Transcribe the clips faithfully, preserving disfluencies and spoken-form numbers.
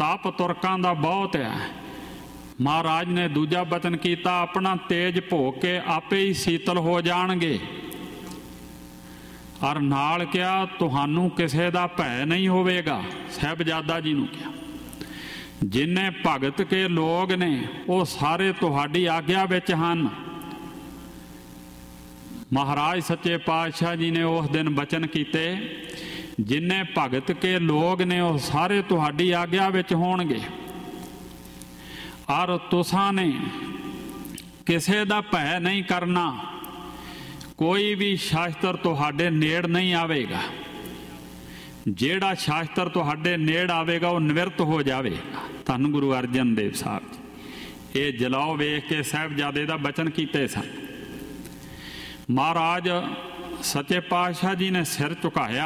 तप तुरकां दा बहुत है। महाराज ने दूजा बचन किया, अपना तेज भोग के आपे ही शीतल हो जाणगे। और नाल क्या, तुहानू किसे दा भय नहीं होवेगा। साहिबजादा जी नूं क्या, जिन्ने भगत के लोग ने वो सारे तुहाडी आग्या विच हन। महाराज सच्चे पातशाह जी ने उस दिन बचन किए, जिन्ने भगत के लोग ने वो सारे तुहाडी आग्या विच होणगे। और तुसां ने किसे दा भय नहीं करना, कोई भी शास्त्र तुहाडे नेड़ नहीं आवेगा। जेड़ा शास्त्र तुहाडे नेड़ आवेगा वो निवृत्त हो जाएगा। धन गुरु अर्जन देव साहब जी ये जलाओ वेख के साहिबजादे दा बचन कीते सन। महाराज सच्चे पातशाह जी ने सिर झुकाया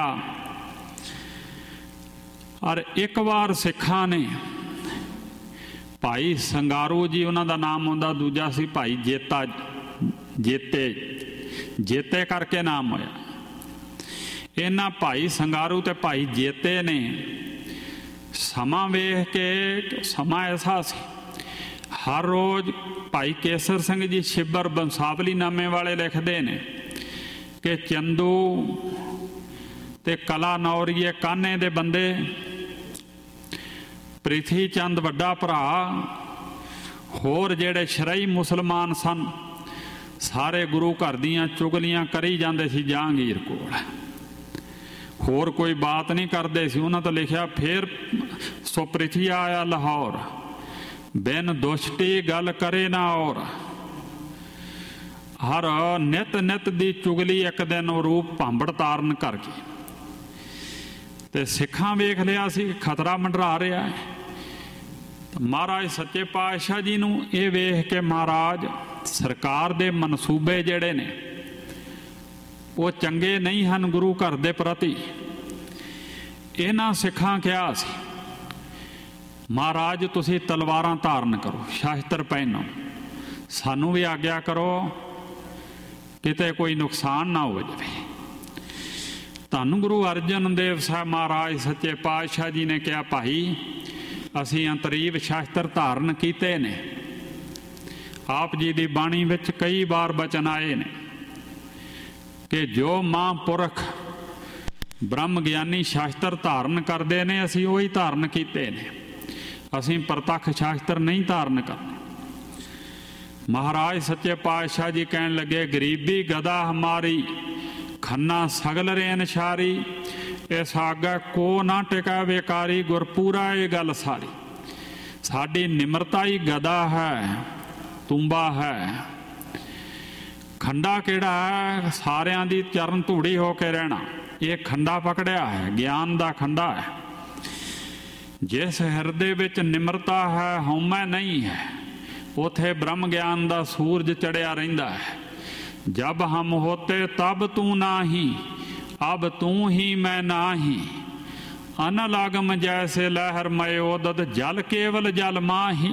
और एक बार सिखां ने भाई संगारू जी उन्हों का नाम आंदा, दूजा सी भाई जेता जेते जेते करके नाम होया। इन्हां भाई संगारू ते भाई जेते ने समा वेख के, समा ऐसा सी हर रोज़ भाई केसर सिंह जी छिब्बर बंसावली नामे वाले लिखते ने कि चंदू ते कला नौरीए कान्हे दे बंदे, प्रिथी चंद वड्डा भरा, होर जेड़े शरई मुसलमान सन सारे गुरु घर दियां चुगलियां करी जांदे सी जहांगीर कोल। होर कोई बात नहीं करते सी। उन्होंने तो लिखा, फिर सो प्रिथी आया लाहौर, बिन दुष्टी गल करे ना और। हर नित नित दी चुगली एक दिन रूप भांबड़ तारन कर गई। ते सिखां वेख लिया सी खतरा मंडरा रहा है। महाराज सच्चे पातशाह जी नूं ये वेख के महाराज सरकार दे मनसूबे जिहड़े ने वो चंगे नहीं हैं गुरु घर दे प्रति। इन्हां सिखां कहा सी, महाराज तुसीं तलवारां धारण करो, शास्त्र पहनो, सानू भी आग्या करो, किते कोई नुकसान ना हो जाए। धन गुरु अर्जन देव साहब महाराज सच्चे पातशाह जी ने कहा, भाई असीं अंतरीव शास्त्र धारण कीते ने। आप जी की बाणी विच कई बार बचन आए ने कि जो महापुरख ब्रह्म ज्ञानी शास्त्र धारण करते हैं असीं वही धारण कीते ने, असीं प्रतख शास्त्र नहीं धारण करने। महाराज सच्चे पातशाह जी कहन लगे, गरीबी गदा हमारी खन्ना सगल रेन शारी, इस आगे को ना टिका बेकारी, गुरपूरा ये गल सारी। साडी निमरता ही गदा है, तुम्बा है। खंडा केड़ा है, सारियां दी चरण धूड़ी होके रहना, ये खंडा पकड़िया है, ज्ञान दा खंडा है। जिस हिरदे विच निमरता है, हौमै नहीं है, उथे ब्रह्म ज्ञान दा सूरज चढ़िया रहिंदा है। जब हम होते तब तू नाही, अब तू ही मैं नाही। अनलागम जैसे लहर मयोदत, जल केवल जल माही।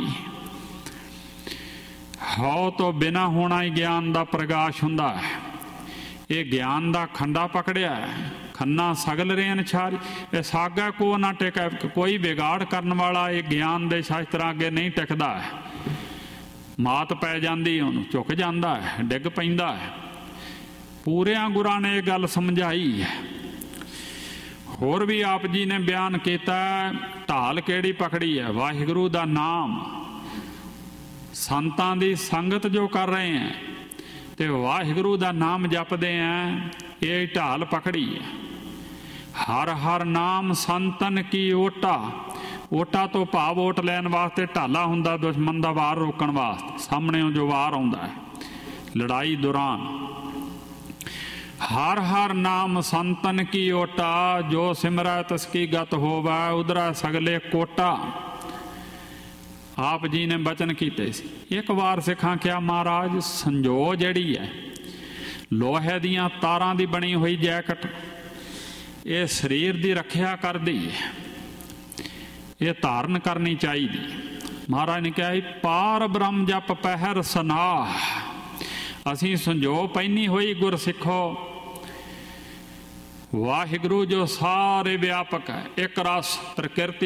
हो तो बिना होना ही ज्ञान का प्रकाश हुंदा है। ये ज्ञान का खंडा पकड़िया है, खन्ना सगल रेन छारी, इस आगे को ना टिका। कोई बिगाड़ करने वाला ये ज्ञान के शास्त्रां अगे नहीं टिकता है, मात पै जाती, उन्होंने झुक जाता है, डिग पैंदा है। पूरिया गुरां ने यह गल समझाई है। होर भी आप जी ने बयान किया, ढाल केड़ी पकड़ी है, वाहिगुरू का नाम। संतां दी संगत जो कर रहे हैं तो वाहिगुरू का नाम जपते हैं, ये ढाल पकड़ी है। हर हर नाम संतन की ओटा, ओटा तो भाव ओट लैन वास्ते ढाला हुंदा, दुश्मन का वार रोकण वास्ते, सामने जो वार आउंदा है लड़ाई दौरान। हर हर नाम संतन की ओटा, जो सिमरै तसकी गत होवै, उधरा सगले कोटा। आप जी ने बचन कीते सी। एक बार सिखां क्या, महाराज संजो जिहड़ी है लोहे दियां तारां दी बनी हुई जैकट, ये शरीर की रखिया करदी है, ये धारण करनी चाहिए। महाराज ने कहा, पार ब्रह्म जप पहर सनाह, असीं संजो पहनी हुई गुर सिखो। वाहिगुरू जो सारे व्यापक है, एक रस प्रकृति